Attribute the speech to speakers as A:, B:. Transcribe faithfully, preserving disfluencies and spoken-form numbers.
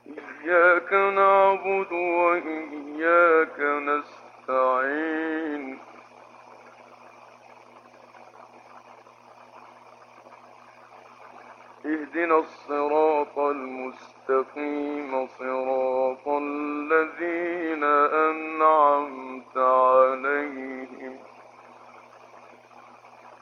A: إياك نعبد وإياك نستعين. اهدنا الصراط المستقيم، صراط